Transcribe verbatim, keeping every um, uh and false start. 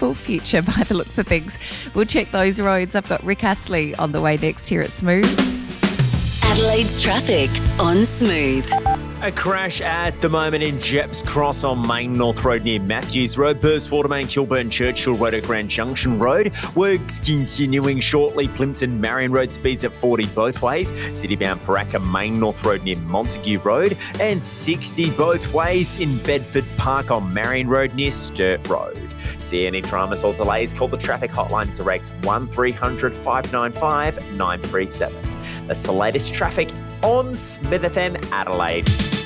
foreseeable future by the looks of things. We'll check those roads. I've got Rick Astley on the way next here at Smooth. Adelaide's traffic on Smooth. A crash at the moment in Jeps Cross on Main North Road near Matthews Road, Burst Watermain, Kilburn Churchill Road at Grand Junction Road. Works continuing shortly, Plympton Marion Road, speeds at forty both ways. Citybound Paraka Main North Road near Montague Road, and sixty both ways in Bedford Park on Marion Road near Sturt Road. See any dramas or delays, call the traffic hotline direct one three hundred, five nine five, nine three seven. That's the latest traffic on Smith F M Adelaide.